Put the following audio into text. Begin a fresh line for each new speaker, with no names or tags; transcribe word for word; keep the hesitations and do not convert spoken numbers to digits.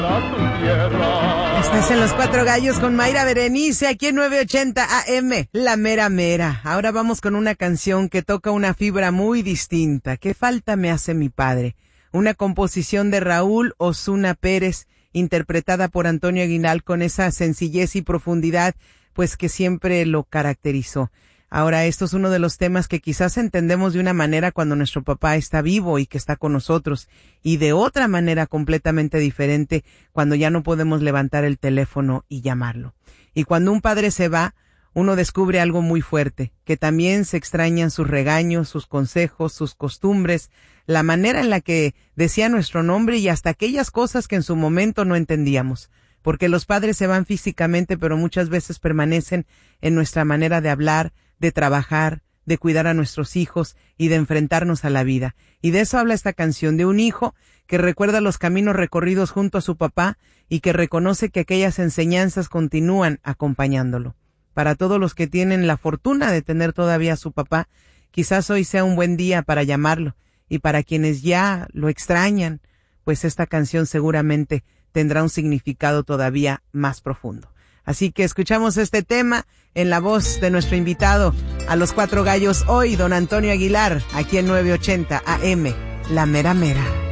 Estás en Los Cuatro Gallos con Mayra Berenice, aquí en nueve ochenta A M, La Mera Mera. Ahora vamos con una canción que toca una fibra muy distinta. ¿Qué falta me hace mi padre? Una composición de Raúl Osuna Pérez, interpretada por Antonio Aguilar con esa sencillez y profundidad, pues que siempre lo caracterizó. Ahora, esto es uno de los temas que quizás entendemos de una manera cuando nuestro papá está vivo y que está con nosotros, y de otra manera completamente diferente cuando ya no podemos levantar el teléfono y llamarlo. Y cuando un padre se va, uno descubre algo muy fuerte, que también se extrañan sus regaños, sus consejos, sus costumbres, la manera en la que decía nuestro nombre y hasta aquellas cosas que en su momento no entendíamos. Porque los padres se van físicamente, pero muchas veces permanecen en nuestra manera de hablar, de trabajar, de cuidar a nuestros hijos y de enfrentarnos a la vida. Y de eso habla esta canción, de un hijo que recuerda los caminos recorridos junto a su papá y que reconoce que aquellas enseñanzas continúan acompañándolo. Para todos los que tienen la fortuna de tener todavía a su papá, quizás hoy sea un buen día para llamarlo, y para quienes ya lo extrañan, pues esta canción seguramente tendrá un significado todavía más profundo. Así que escuchamos este tema en la voz de nuestro invitado a Los Cuatro Gallos hoy, don Antonio Aguilar, aquí en nueve ochenta A M, La Mera Mera.